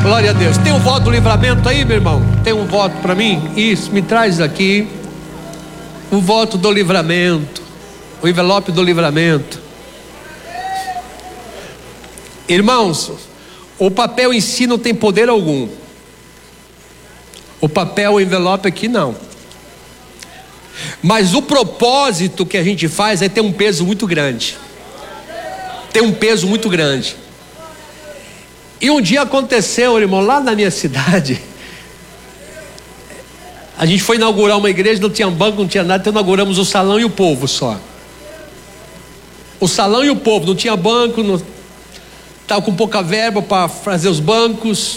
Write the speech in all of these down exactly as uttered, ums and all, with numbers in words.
Glória a Deus. Tem um voto do livramento aí, meu irmão? Tem um voto para mim? Isso, me traz aqui o voto do livramento, o envelope do livramento. Irmãos, o papel em si não tem poder algum. O papel, o envelope aqui não. Mas o propósito que a gente faz é ter um peso muito grande. Tem um peso muito grande. E um dia aconteceu, irmão, lá na minha cidade. A gente foi inaugurar uma igreja, não tinha banco, não tinha nada, então inauguramos o salão e o povo só. O salão e o povo, não tinha banco, não estava com pouca verba para fazer os bancos.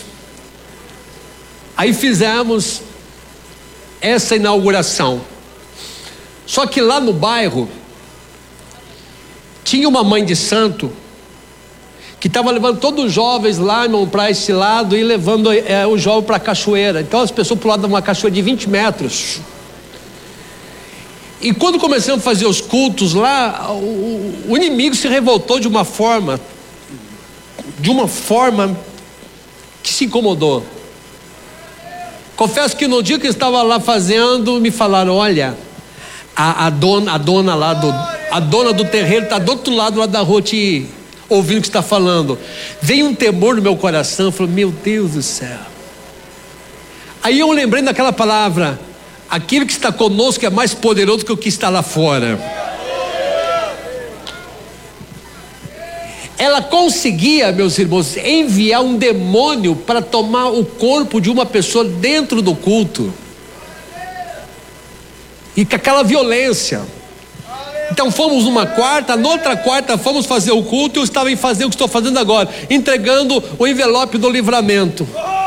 Aí fizemos essa inauguração. Só que lá no bairro tinha uma mãe de santo que estava levando todos os jovens lá, irmão, para esse lado e levando é, o jovem para a cachoeira. Então as pessoas pulavam uma cachoeira de vinte metros. E quando começamos a fazer os cultos lá, o, o inimigo se revoltou de uma forma, de uma forma que se incomodou. Confesso que no dia que eu estava lá fazendo, me falaram: olha, a, a dona, a dona lá do, a dona do terreiro está do outro lado lá da rua te ouvindo o que está falando. Veio um temor no meu coração, eu falei: meu Deus do céu. Aí eu lembrei daquela palavra: aquele que está conosco é mais poderoso que o que está lá fora. Ela conseguia, meus irmãos, enviar um demônio para tomar o corpo de uma pessoa dentro do culto, e com aquela violência. Então fomos numa quarta, na outra quarta fomos fazer o culto, e eu estava em fazer o que estou fazendo agora, entregando o envelope do livramento.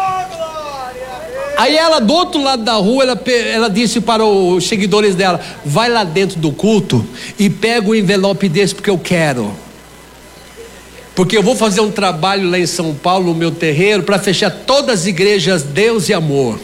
Aí ela, do outro lado da rua, ela, ela disse para os seguidores dela: vai lá dentro do culto e pega o envelope desse, porque eu quero, porque eu vou fazer um trabalho lá em São Paulo, no meu terreiro, para fechar todas as igrejas Deus e Amor.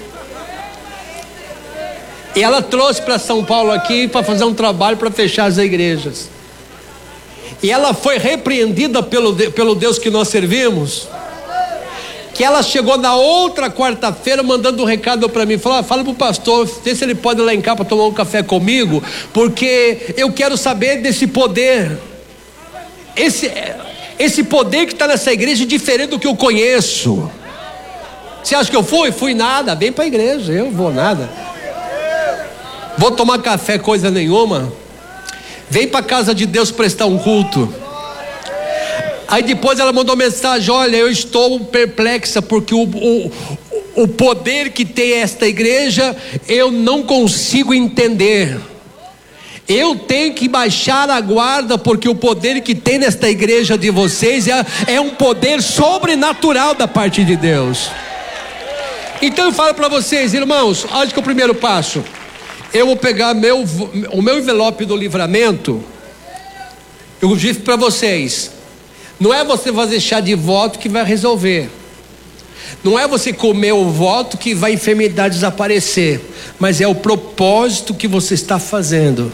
E ela trouxe para São Paulo aqui para fazer um trabalho para fechar as igrejas. E ela foi repreendida pelo, pelo Deus que nós servimos, que ela chegou na outra quarta-feira mandando um recado para mim, falou: fala para o pastor, vê se ele pode ir lá em cá para tomar um café comigo, porque eu quero saber desse poder, esse, esse poder que está nessa igreja, diferente do que eu conheço. Você acha que eu fui? Fui nada, vem para a igreja, eu vou nada. Vou tomar café coisa nenhuma. Vem para a casa de Deus prestar um culto. Aí depois ela mandou mensagem: olha, eu estou perplexa, porque o, o, o poder que tem esta igreja, eu não consigo entender. Eu tenho que baixar a guarda, porque o poder que tem nesta igreja de vocês é, é um poder sobrenatural da parte de Deus. Então eu falo para vocês, irmãos, olha que é o primeiro passo. Eu vou pegar meu, o meu envelope do livramento. Eu disse para vocês: não é você fazer chá de voto que vai resolver. Não é você comer o voto que vai a enfermidade desaparecer. Mas é o propósito que você está fazendo.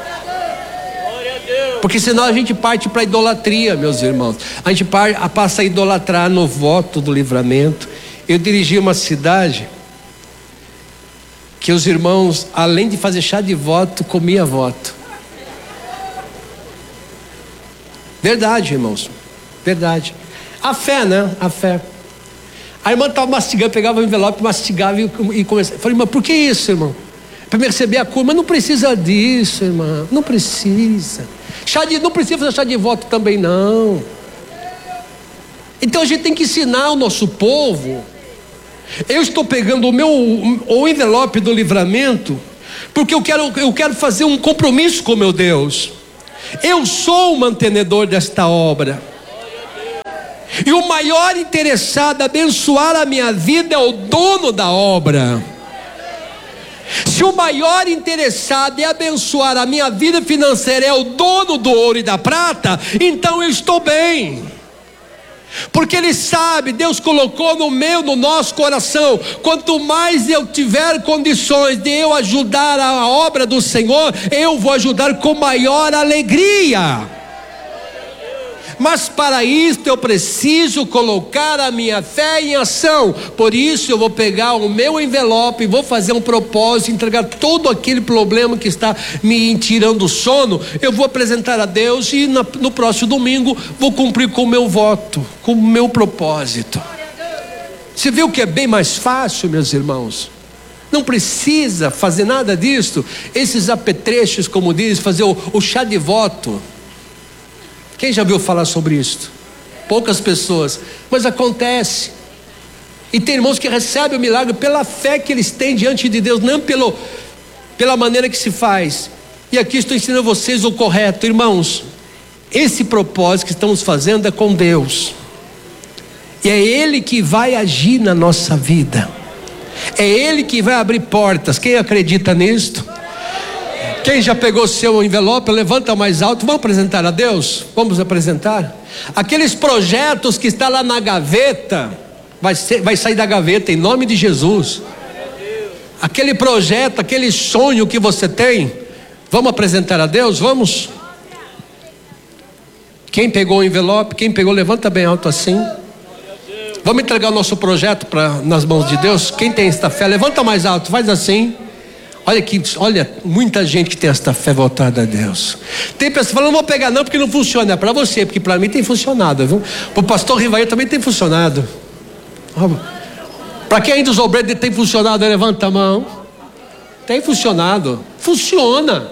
Porque senão a gente parte para a idolatria, meus irmãos. A gente passa a idolatrar no voto do livramento. Eu dirigi uma cidade que os irmãos, além de fazer chá de voto, comia voto. Verdade, irmãos, verdade. A fé, né? A fé. A irmã estava mastigando, pegava o envelope, mastigava e, e começava. Eu falei: mas por que isso, irmão? Para me receber a cura. Mas não precisa disso, irmã. Não precisa. Chá de, não precisa fazer chá de voto também, não. Então a gente tem que ensinar o nosso povo. Eu estou pegando o meu o envelope do livramento, porque eu quero, eu quero fazer um compromisso com meu Deus. Eu sou o mantenedor desta obra, e o maior interessado em abençoar a minha vida é o dono da obra. Se o maior interessado em abençoar a minha vida financeira é o dono do ouro e da prata, então eu estou bem. Porque Ele sabe, Deus colocou no meu, no nosso coração, quanto mais eu tiver condições de eu ajudar a obra do Senhor, eu vou ajudar com maior alegria. Mas para isso eu preciso colocar a minha fé em ação. Por isso eu vou pegar o meu envelope, vou fazer um propósito, entregar todo aquele problema que está me tirando o sono. Eu vou apresentar a Deus e na, no próximo domingo vou cumprir com o meu voto, com o meu propósito. Você viu que é bem mais fácil, meus irmãos? Não precisa fazer nada disso. Esses apetrechos, como diz, fazer o, o chá de voto. Quem já viu falar sobre isso? Poucas pessoas, mas acontece. E tem irmãos que recebem o milagre pela fé que eles têm diante de Deus, não pelo, pela maneira que se faz. E aqui estou ensinando a vocês o correto, irmãos. Esse propósito que estamos fazendo é com Deus, e é Ele que vai agir na nossa vida, é Ele que vai abrir portas. Quem acredita nisto? Quem já pegou seu envelope, levanta mais alto. Vamos apresentar a Deus? Vamos apresentar aqueles projetos que está lá na gaveta. Vai, ser, vai sair da gaveta em nome de Jesus. Aquele projeto, aquele sonho que você tem, vamos apresentar a Deus? Vamos. Quem pegou o envelope, quem pegou, levanta bem alto assim. Vamos entregar o nosso projeto pra, nas mãos de Deus. Quem tem esta fé, levanta mais alto, faz assim. Olha que, olha, muita gente que tem esta fé voltada a Deus. Tem pessoas falando, não vou pegar não, porque não funciona. É para você, porque para mim tem funcionado, viu? Para o pastor Rivaí também tem funcionado. Para quem ainda os obreiros tem funcionado, levanta a mão. Tem funcionado. Funciona.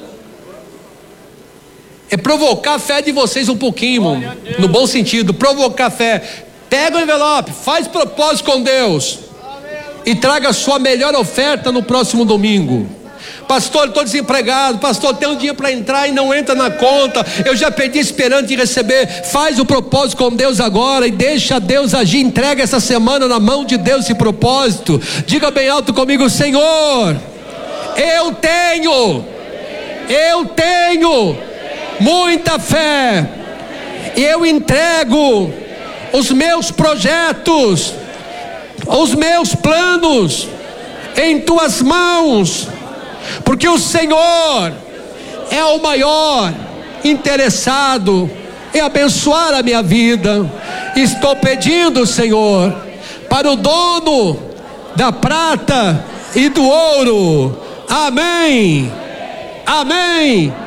É provocar a fé de vocês um pouquinho, irmão. No bom sentido, provocar a fé. Pega o envelope, faz propósito com Deus e traga a sua melhor oferta no próximo domingo. Pastor, estou desempregado. Pastor, tem um dia para entrar e não entra na conta. Eu já pedi esperando de receber. Faz o propósito com Deus agora e deixa Deus agir. Entrega essa semana na mão de Deus esse propósito. Diga bem alto comigo: Senhor, eu tenho, eu tenho muita fé, e eu entrego os meus projetos, os meus planos em tuas mãos, porque o Senhor é o maior interessado em abençoar a minha vida. Estou pedindo, Senhor, para o dono da prata e do ouro. Amém, amém.